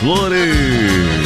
Flores.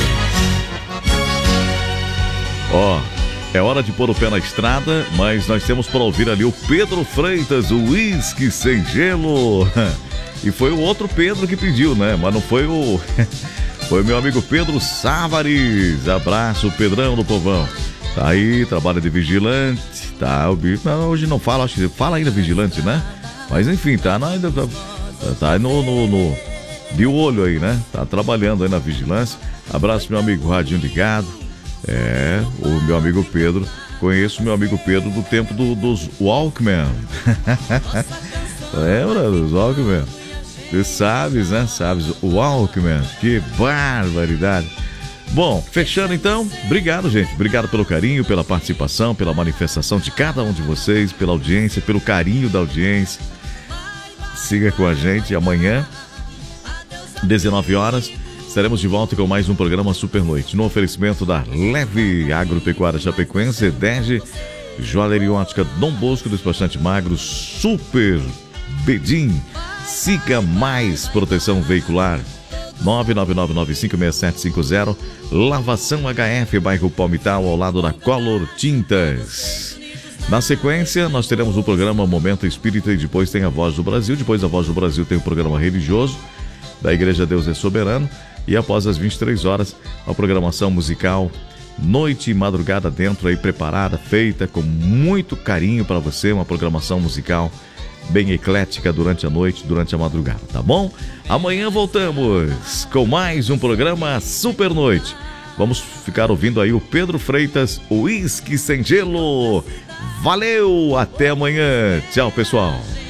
Ó, é hora de pôr o pé na estrada, mas nós temos para ouvir ali o Pedro Freitas, o Whisky Sem Gelo. E foi o outro Pedro que pediu, né? Mas não foi o... Foi o meu amigo Pedro Sávares. Abraço, Pedrão do Povão. Tá aí, trabalha de vigilante. Tá, o bicho. Não, hoje não fala, acho que fala ainda vigilante, né? Mas enfim, tá ainda. Tá no de olho aí, né? Tá trabalhando aí na vigilância. Abraço, meu amigo Radinho Ligado. É, o meu amigo Pedro. Conheço o meu amigo Pedro do tempo dos Walkman. Lembra dos Walkman? Tu sabes, né? Sabes, o Walkman. Que barbaridade. Bom, fechando então, obrigado, gente. Obrigado pelo carinho, pela participação, pela manifestação de cada um de vocês, pela audiência, pelo carinho da audiência. Siga com a gente amanhã, 19 horas, estaremos de volta com mais um programa Super Noite. No oferecimento da Leve Agropecuária Chapecoense, Edege, Joalheria Ótica Dom Bosco, Despachante Magro, Super Bedim, Siga Mais Proteção Veicular, 999956750, Lavação HF, bairro Palmital, ao lado da Color Tintas. Na sequência, nós teremos o programa Momento Espírita e depois tem a Voz do Brasil. Depois da Voz do Brasil tem o programa religioso da Igreja Deus é Soberano. E após as 23 horas, a programação musical Noite e Madrugada Dentro aí preparada, feita com muito carinho para você. Uma programação musical bem eclética durante a noite, durante a madrugada, tá bom? Amanhã voltamos com mais um programa Super Noite. Vamos ficar ouvindo aí o Pedro Freitas, o Whisky Sem Gelo. Valeu, até amanhã. Tchau, pessoal.